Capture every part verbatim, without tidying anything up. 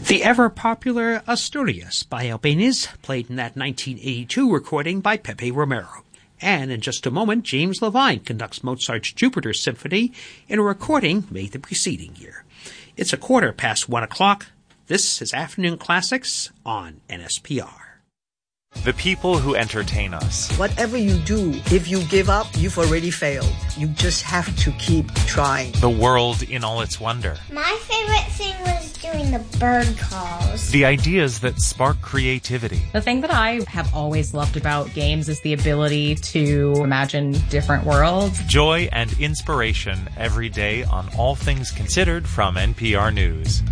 The ever-popular Asturias by Albéniz, played in that nineteen eighty-two recording by Pepe Romero. And in just a moment, James Levine conducts Mozart's Jupiter Symphony in a recording made the preceding year. It's a quarter past one o'clock. This is Afternoon Classics on N S P R. The people who entertain us. Whatever you do, if you give up, you've already failed. You just have to keep trying. The world in all its wonder. My favorite thing was doing the bird calls. The ideas that spark creativity. The thing that I have always loved about games is the ability to imagine different worlds. Joy and inspiration every day on All Things Considered from N P R News.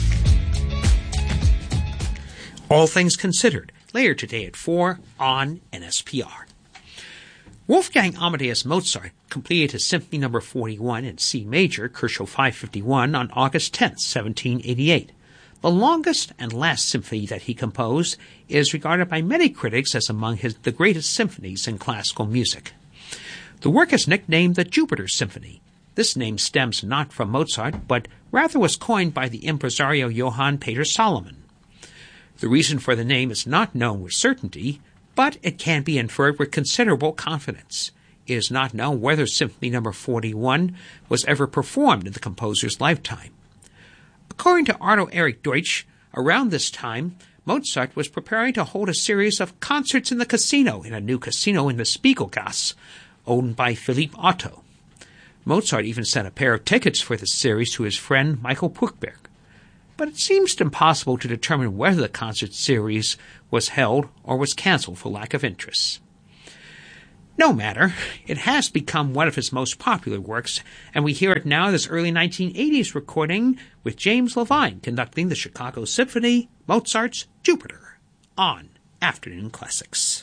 All Things Considered, later today at four on N S P R. Wolfgang Amadeus Mozart completed his Symphony Number forty-one in C major, Kershaw five fifty-one, on August tenth, seventeen eighty-eight. The longest and last symphony that he composed is regarded by many critics as among his, the greatest symphonies in classical music. The work is nicknamed the Jupiter Symphony. This name stems not from Mozart, but rather was coined by the impresario Johann Peter Salomon. The reason for the name is not known with certainty, but it can be inferred with considerable confidence. It is not known whether Symphony Number forty-one was ever performed in the composer's lifetime. According to Arno Erich Deutsch, around this time, Mozart was preparing to hold a series of concerts in the casino in a new casino in the Spiegelgasse, owned by Philippe Otto. Mozart even sent a pair of tickets for the series to his friend Michael Puchberg. But it seems impossible to determine whether the concert series was held or was canceled for lack of interest. No matter, it has become one of his most popular works, and we hear it now in this early nineteen eighties recording with James Levine conducting the Chicago Symphony, Mozart's Jupiter, on Afternoon Classics.